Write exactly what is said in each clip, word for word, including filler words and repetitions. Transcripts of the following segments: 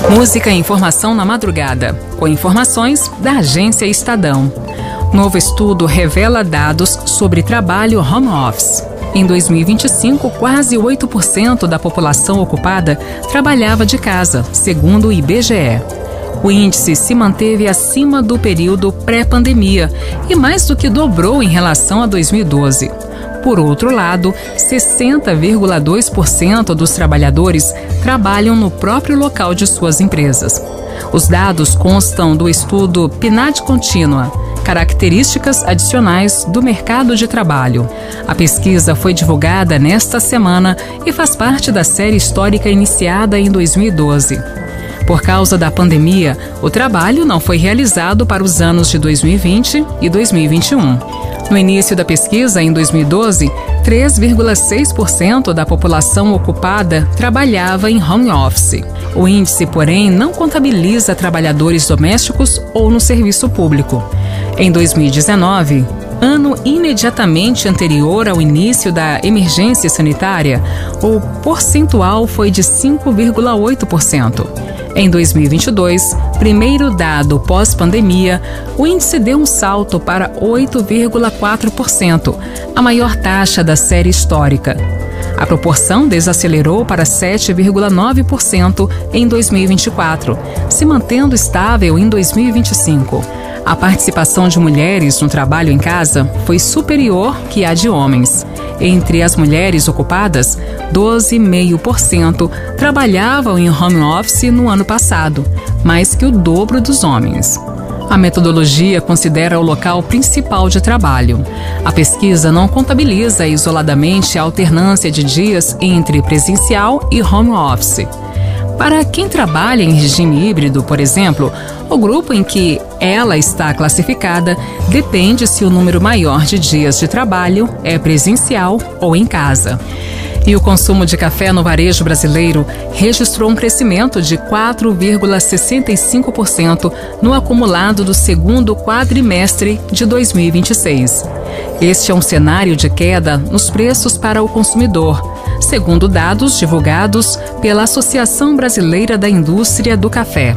Música e informação na madrugada, com informações da Agência Estadão. Novo estudo revela dados sobre trabalho home office. Em dois mil e vinte e cinco, quase oito por cento da população ocupada trabalhava de casa, segundo o I B G E. O índice se manteve acima do período pré-pandemia e mais do que dobrou em relação a dois mil e doze. Por outro lado, sessenta vírgula dois por cento dos trabalhadores trabalham no próprio local de suas empresas. Os dados constam do estudo P N A D Contínua, Características Adicionais do Mercado de Trabalho. A pesquisa foi divulgada nesta semana e faz parte da série histórica iniciada em dois mil e doze. Por causa da pandemia, o trabalho não foi realizado para os anos de dois mil e vinte e dois mil e vinte e um. No início da pesquisa, em dois mil e doze, três vírgula seis por cento da população ocupada trabalhava em home office. O índice, porém, não contabiliza trabalhadores domésticos ou no serviço público. Em dois mil e dezenove, ano imediatamente anterior ao início da emergência sanitária, o percentual foi de cinco vírgula oito por cento. Em dois mil e vinte e dois, primeiro dado pós-pandemia, o índice deu um salto para oito vírgula quatro por cento, a maior taxa da série histórica. A proporção desacelerou para sete vírgula nove por cento em dois mil e vinte e quatro, se mantendo estável em dois mil e vinte e cinco. A participação de mulheres no trabalho em casa foi superior que a de homens. Entre as mulheres ocupadas, doze vírgula cinco por cento trabalhavam em home office no ano passado, mais que o dobro dos homens. A metodologia considera o local principal de trabalho. A pesquisa não contabiliza isoladamente a alternância de dias entre presencial e home office. Para quem trabalha em regime híbrido, por exemplo, o grupo em que ela está classificada depende se o número maior de dias de trabalho é presencial ou em casa. E o consumo de café no varejo brasileiro registrou um crescimento de quatro vírgula sessenta e cinco por cento no acumulado do segundo quadrimestre de dois mil e vinte e seis. Este é um cenário de queda nos preços para o consumidor, segundo dados divulgados pela Associação Brasileira da Indústria do Café.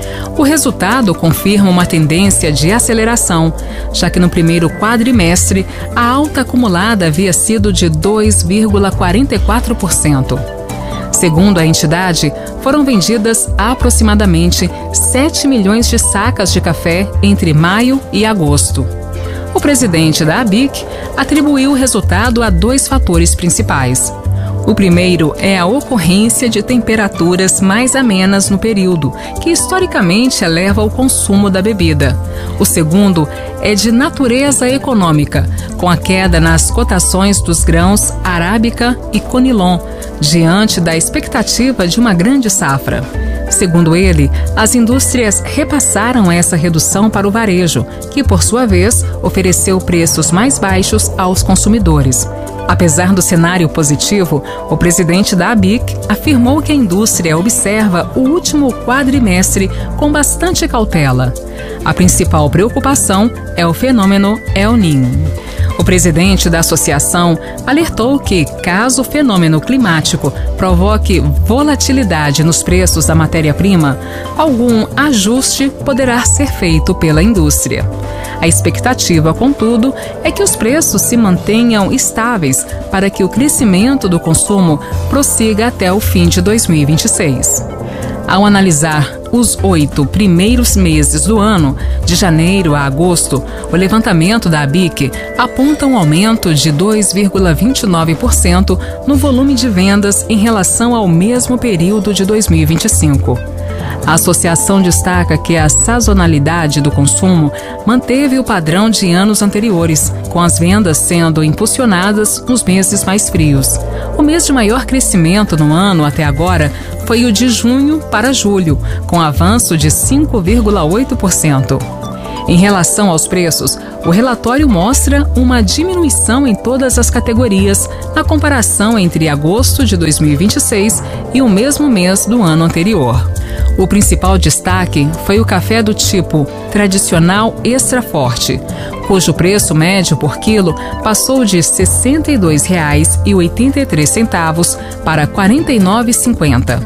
O resultado confirma uma tendência de aceleração, já que no primeiro quadrimestre a alta acumulada havia sido de dois vírgula quarenta e quatro por cento. Segundo a entidade, foram vendidas aproximadamente sete milhões de sacas de café entre maio e agosto. O presidente da A B I C atribuiu o resultado a dois fatores principais. O primeiro é a ocorrência de temperaturas mais amenas no período, que historicamente eleva o consumo da bebida. O segundo é de natureza econômica, com a queda nas cotações dos grãos arábica e conilon, diante da expectativa de uma grande safra. Segundo ele, as indústrias repassaram essa redução para o varejo, que, por sua vez, ofereceu preços mais baixos aos consumidores. Apesar do cenário positivo, o presidente da A B I C afirmou que a indústria observa o último quadrimestre com bastante cautela. A principal preocupação é o fenômeno El Niño. O presidente da associação alertou que, caso o fenômeno climático provoque volatilidade nos preços da matéria-prima, algum ajuste poderá ser feito pela indústria. A expectativa, contudo, é que os preços se mantenham estáveis para que o crescimento do consumo prossiga até o fim de dois mil e vinte e seis. Ao analisar os oito primeiros meses do ano, de janeiro a agosto, o levantamento da A B I C aponta um aumento de dois vírgula vinte e nove por cento no volume de vendas em relação ao mesmo período de dois mil e vinte e cinco. A associação destaca que a sazonalidade do consumo manteve o padrão de anos anteriores, com as vendas sendo impulsionadas nos meses mais frios. O mês de maior crescimento no ano até agora foi o de junho para julho, com avanço de cinco vírgula oito por cento. Em relação aos preços, o relatório mostra uma diminuição em todas as categorias na comparação entre agosto de dois mil e vinte e seis e o mesmo mês do ano anterior. O principal destaque foi o café do tipo tradicional extra forte, cujo preço médio por quilo passou de sessenta e dois reais e oitenta e três centavos para quarenta e nove reais e cinquenta centavos.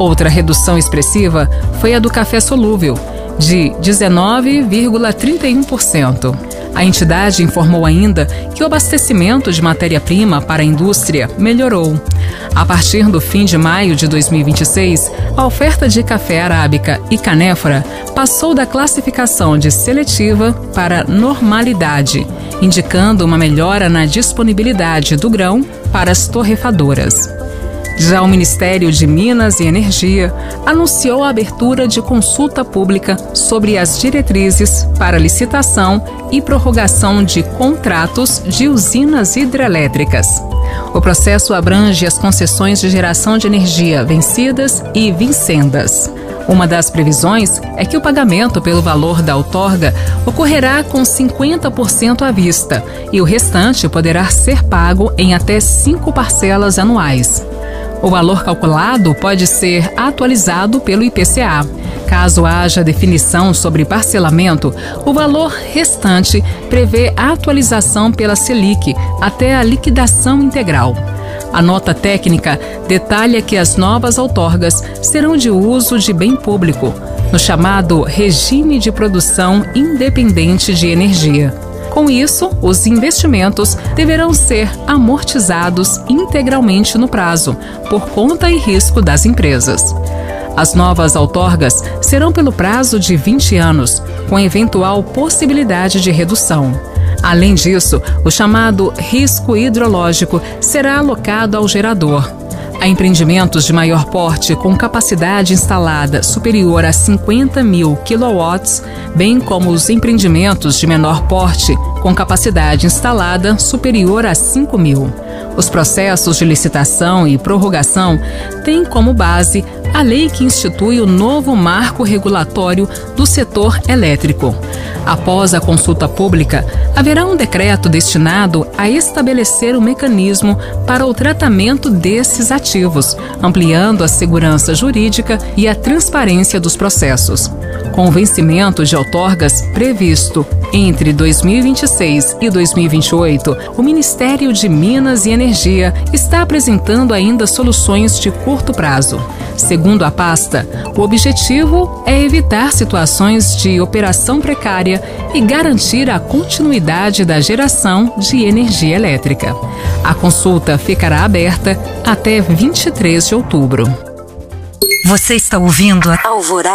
Outra redução expressiva foi a do café solúvel, de dezenove vírgula trinta e um por cento. A entidade informou ainda que o abastecimento de matéria-prima para a indústria melhorou. A partir do fim de maio de dois mil e vinte e seis, a oferta de café arábica e canéfora passou da classificação de seletiva para normalidade, indicando uma melhora na disponibilidade do grão para as torrefadoras. Já o Ministério de Minas e Energia anunciou a abertura de consulta pública sobre as diretrizes para licitação e prorrogação de contratos de usinas hidrelétricas. O processo abrange as concessões de geração de energia vencidas e vincendas. Uma das previsões é que o pagamento pelo valor da outorga ocorrerá com cinquenta por cento à vista e o restante poderá ser pago em até cinco parcelas anuais. O valor calculado pode ser atualizado pelo I P C A. Caso haja definição sobre parcelamento, o valor restante prevê a atualização pela Selic até a liquidação integral. A nota técnica detalha que as novas outorgas serão de uso de bem público, no chamado Regime de Produção Independente de Energia. Com isso, os investimentos deverão ser amortizados integralmente no prazo, por conta e risco das empresas. As novas outorgas serão pelo prazo de vinte anos, com eventual possibilidade de redução. Além disso, o chamado risco hidrológico será alocado ao gerador. A empreendimentos de maior porte com capacidade instalada superior a cinquenta mil quilowatts, bem como os empreendimentos de menor porte com capacidade instalada superior a cinco mil. Os processos de licitação e prorrogação têm como base a lei que institui o novo marco regulatório do setor elétrico. Após a consulta pública, haverá um decreto destinado a estabelecer o mecanismo para o tratamento desses ativos, ampliando a segurança jurídica e a transparência dos processos. Com o vencimento de outorgas previsto entre dois mil e vinte e seis e dois mil e vinte e oito, o Ministério de Minas e Energia está apresentando ainda soluções de curto prazo. Segundo a pasta, o objetivo é evitar situações de operação precária e garantir a continuidade da geração de energia elétrica. A consulta ficará aberta até vinte e três de outubro. Você está ouvindo a Alvorada